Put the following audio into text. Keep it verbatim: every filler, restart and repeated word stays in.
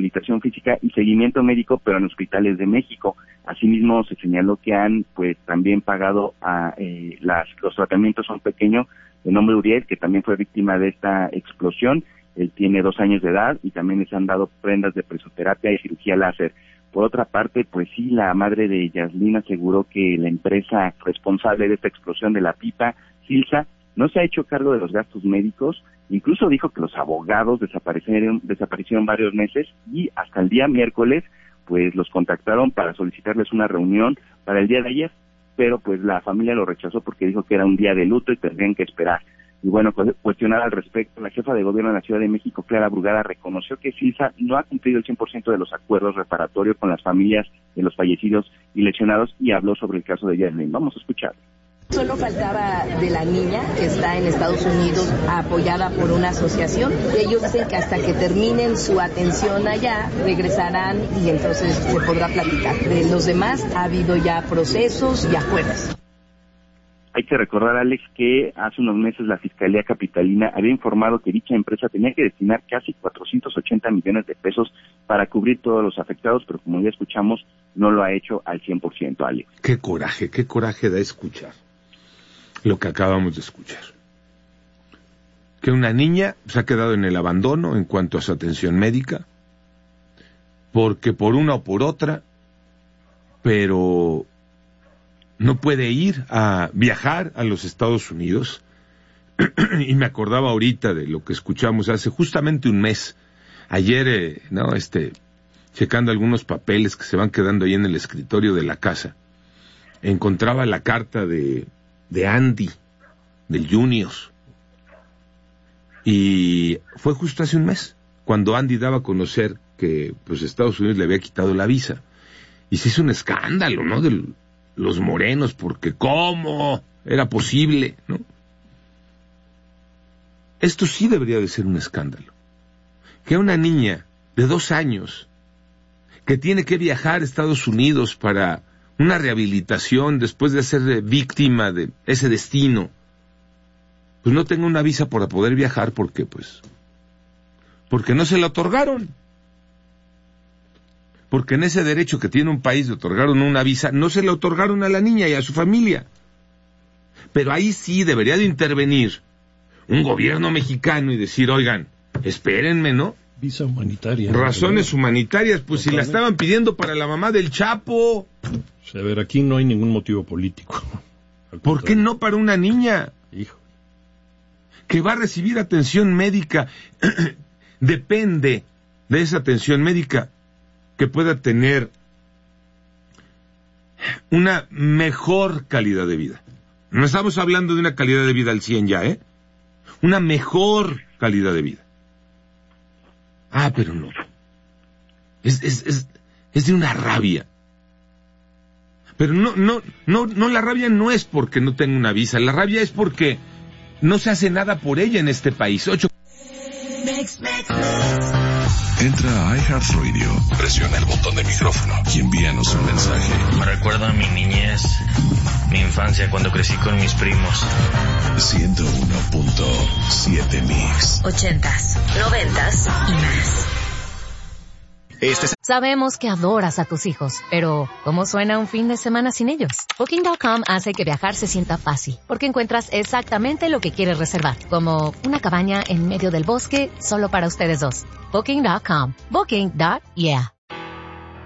rehabilitación física y seguimiento médico, pero en hospitales de México. Asimismo, se señaló que han pues también pagado a eh, las los tratamientos a un pequeño de nombre Uriel, que también fue víctima de esta explosión. Él tiene dos años de edad y también les han dado prendas de presoterapia y cirugía láser. Por otra parte, pues sí, la madre de Yaslin aseguró que la empresa responsable de esta explosión de la pipa, Silsa, no se ha hecho cargo de los gastos médicos. Incluso dijo que los abogados desaparecieron, desaparecieron varios meses y hasta el día miércoles, pues los contactaron para solicitarles una reunión para el día de ayer, pero pues la familia lo rechazó porque dijo que era un día de luto y tendrían que esperar. Y bueno, cuestionada al respecto, la jefa de gobierno de la Ciudad de México, Clara Brugada, reconoció que Silsa no ha cumplido el cien por ciento de los acuerdos reparatorios con las familias de los fallecidos y lesionados y habló sobre el caso de Yaslin. Vamos a escuchar. Solo faltaba de la niña que está en Estados Unidos apoyada por una asociación. Ellos dicen que hasta que terminen su atención allá regresarán y entonces se podrá platicar. De los demás ha habido ya procesos y acuerdos. Hay que recordar, Alex, que hace unos meses la Fiscalía Capitalina había informado que dicha empresa tenía que destinar casi cuatrocientos ochenta millones de pesos para cubrir todos los afectados, pero como ya escuchamos, no lo ha hecho al cien por ciento, Alex. Qué coraje, qué coraje da escuchar lo que acabamos de escuchar. Que una niña se ha quedado en el abandono en cuanto a su atención médica, porque por una o por otra, pero no puede ir a viajar a los Estados Unidos. Y me acordaba ahorita de lo que escuchamos hace justamente un mes. Ayer, eh, no, este, checando algunos papeles que se van quedando ahí en el escritorio de la casa, encontraba la carta de, de Andy, del Junior. Y fue justo hace un mes, cuando Andy daba a conocer que, pues, Estados Unidos le había quitado la visa. Y se hizo un escándalo, ¿no?, del los morenos, porque ¿cómo era posible, no? Esto sí debería de ser un escándalo. Que una niña de dos años, que tiene que viajar a Estados Unidos para una rehabilitación después de ser víctima de ese destino, pues no tenga una visa para poder viajar porque, pues, porque no se la otorgaron. Porque en ese derecho que tiene un país de otorgaron una visa, no se le otorgaron a la niña y a su familia. Pero ahí sí debería de intervenir un gobierno mexicano y decir, oigan, espérenme, ¿no? Visa humanitaria. Razones ¿no? humanitarias, pues Totalmente. Si la estaban pidiendo para la mamá del Chapo. O sea, a ver, aquí no hay ningún motivo político. ¿Por qué no para una niña? Hijo. Que va a recibir atención médica. Depende de esa atención médica que pueda tener una mejor calidad de vida. No estamos hablando de una calidad de vida al cien ya, ¿eh? Una mejor calidad de vida. Ah, pero no. Es, es, es, es de una rabia. Pero no, no, no, no, la rabia no es porque no tenga una visa. La rabia es porque no se hace nada por ella en este país. Ocho... Entra a iHeartRadio, presiona el botón de micrófono y envíanos un mensaje. Me recuerda a mi niñez, mi infancia cuando crecí con mis primos. ciento uno punto siete Mix. Ochentas, noventas y más. Este es... Sabemos que adoras a tus hijos, pero ¿cómo suena un fin de semana sin ellos? Booking punto com hace que viajar se sienta fácil, porque encuentras exactamente lo que quieres reservar, como una cabaña en medio del bosque solo para ustedes dos. Booking punto com. Booking. Yeah.